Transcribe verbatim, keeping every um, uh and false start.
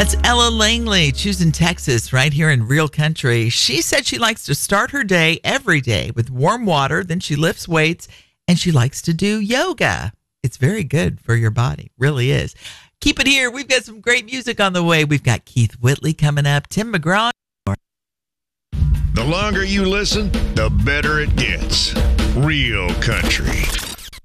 That's Ella Langley, choosing Texas right here in Real Country. She said she likes to start her day every day with warm water. Then she lifts weights and she likes to do yoga. It's very good for your body. Really is. Keep it here. We've got some great music on the way. We've got Keith Whitley coming up, Tim McGraw. The longer you listen, the better it gets. Real Country.